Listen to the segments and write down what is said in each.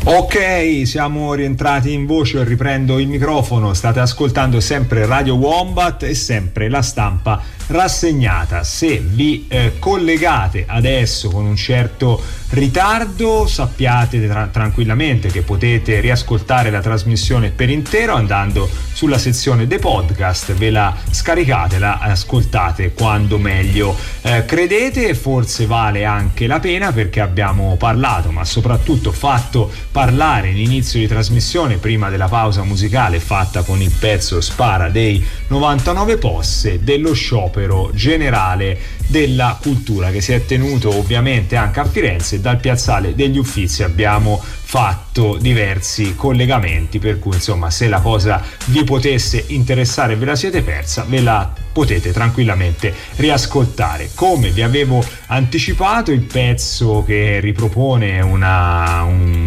Ok, siamo rientrati in voce, riprendo il microfono, state ascoltando sempre Radio Wombat e sempre La Stampa rassegnata. Se vi collegate adesso con un certo ritardo, sappiate tranquillamente che potete riascoltare la trasmissione per intero andando sulla sezione dei podcast, ve la scaricate, la ascoltate quando meglio credete. Forse vale anche la pena, perché abbiamo parlato, ma soprattutto fatto parlare in inizio di trasmissione, prima della pausa musicale fatta con il pezzo Spara dei 99 Posse, dello sciopero generale della cultura che si è tenuto ovviamente anche a Firenze. Dal Piazzale degli Uffizi abbiamo fatto diversi collegamenti, per cui insomma, se la cosa vi potesse interessare e ve la siete persa, ve la potete tranquillamente riascoltare. Come vi avevo anticipato, il pezzo che ripropone una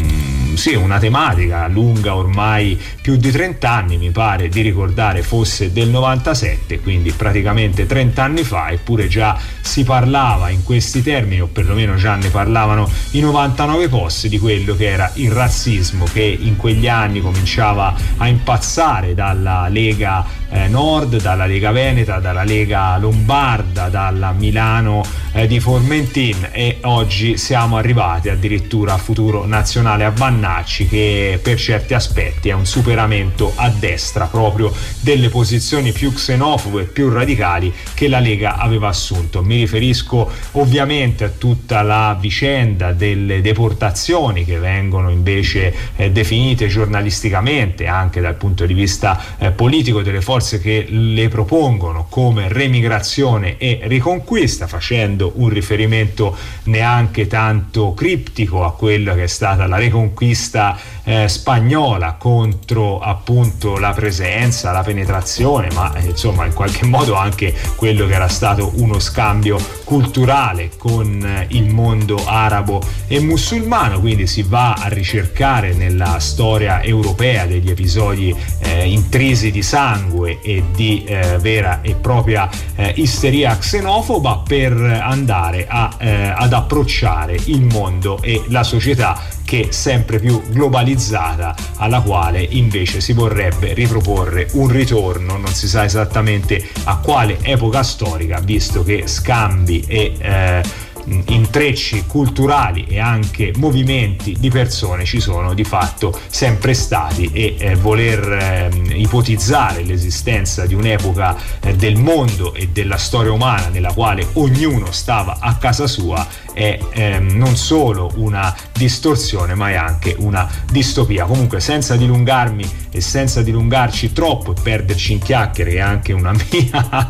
tematica lunga ormai più di 30 anni, mi pare di ricordare fosse del 97, quindi praticamente 30 anni fa, eppure già si parlava in questi termini, o perlomeno già ne parlavano i 99 Posse, di quello che era il razzismo che in quegli anni cominciava a impazzare dalla Lega Nord, dalla Lega Veneta, dalla Lega Lombarda, dalla Milano di Formentin, e oggi siamo arrivati addirittura a Futuro Nazionale a Vannacci, che per certi aspetti è un superamento a destra proprio delle posizioni più xenofobe e più radicali che la Lega aveva assunto. Mi riferisco ovviamente a tutta la vicenda delle deportazioni, che vengono invece definite giornalisticamente, anche dal punto di vista politico, delle forze che le propongono come remigrazione e riconquista, facendo un riferimento neanche tanto criptico a quella che è stata la riconquista spagnola contro appunto la presenza, la penetrazione, ma insomma in qualche modo anche quello che era stato uno scambio culturale con il mondo arabo e musulmano. Quindi si va a ricercare nella storia europea degli episodi intrisi di sangue e di vera e propria isteria xenofoba, per andare ad approcciare il mondo e la società che sempre più globalizzata, alla quale invece si vorrebbe riproporre un ritorno, non si sa esattamente a quale epoca storica, visto che scambi e intrecci culturali e anche movimenti di persone ci sono di fatto sempre stati, e voler ipotizzare l'esistenza di un'epoca del mondo e della storia umana nella quale ognuno stava a casa sua è non solo una distorsione, ma è anche una distopia. Comunque, senza dilungarmi e senza dilungarci troppo e perderci in chiacchiere, che è anche una mia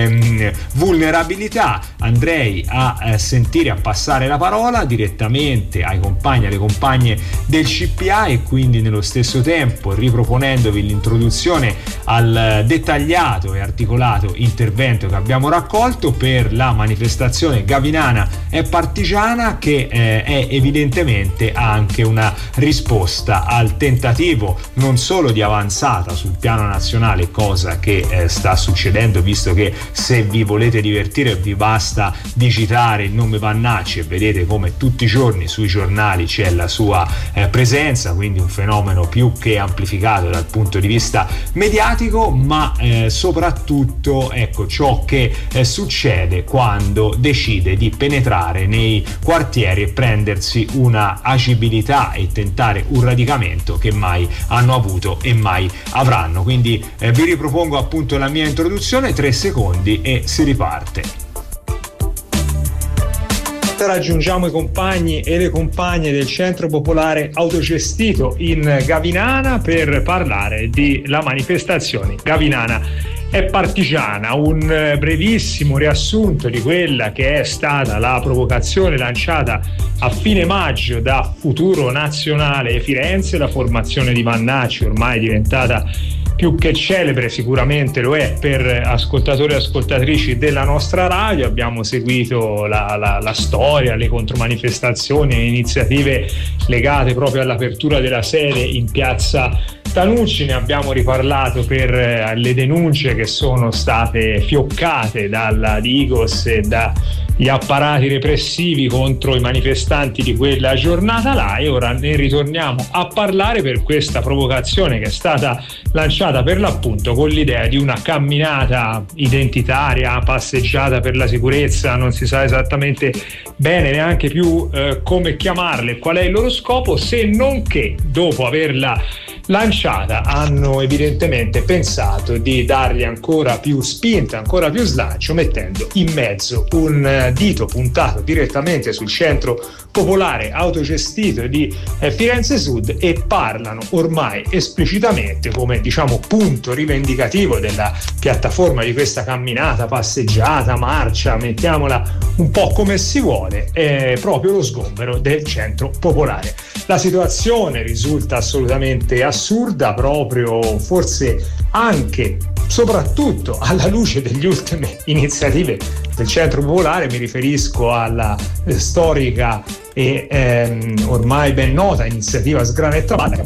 vulnerabilità, andrei a sentire, a passare la parola direttamente ai compagni, alle compagne del CPA, e quindi nello stesso tempo riproponendovi l'introduzione al dettagliato e articolato intervento che abbiamo raccolto per la manifestazione Gavinana e Partigiana, che è evidentemente anche una risposta al tentativo non solo di avanzata sul piano nazionale, cosa che sta succedendo, visto che se vi volete divertire vi basta digitare il nome Vannacci e vedete come tutti i giorni sui giornali c'è la sua presenza, quindi un fenomeno più che amplificato dal punto di vista mediatico, ma soprattutto ecco ciò che succede quando decide di penetrare nei quartieri e prendersi una agibilità e tentare un radicamento che mai hanno avuto e mai avranno. Quindi vi ripropongo appunto la mia introduzione, 3 secondi e si riparte. Raggiungiamo i compagni e le compagne del Centro Popolare Autogestito in Gavinana per parlare di la manifestazione Gavinana e Partigiana, un brevissimo riassunto di quella che è stata la provocazione lanciata a fine maggio da Futuro Nazionale Firenze, la formazione di Vannacci ormai diventata più che celebre, sicuramente lo è per ascoltatori e ascoltatrici della nostra radio. Abbiamo seguito la storia, le contromanifestazioni e iniziative legate proprio all'apertura della sede in piazza Stanucci, ne abbiamo riparlato per le denunce che sono state fioccate dalla Digos e dagli apparati repressivi contro i manifestanti di quella giornata là, e ora ne ritorniamo a parlare per questa provocazione che è stata lanciata per l'appunto con l'idea di una camminata identitaria, passeggiata per la sicurezza, non si sa esattamente bene neanche più come chiamarle e qual è il loro scopo, se non che dopo averla lanciata hanno evidentemente pensato di dargli ancora più spinta, ancora più slancio, mettendo in mezzo un dito puntato direttamente sul centro popolare autogestito di Firenze Sud, e parlano ormai esplicitamente come, diciamo, punto rivendicativo della piattaforma di questa camminata, passeggiata, marcia, mettiamola un po' come si vuole, proprio lo sgombero del centro popolare. La situazione risulta assolutamente assurda, proprio forse anche soprattutto alla luce delle ultime iniziative del centro popolare. Mi riferisco alla storica e ormai ben nota iniziativa Sgranetta Banda,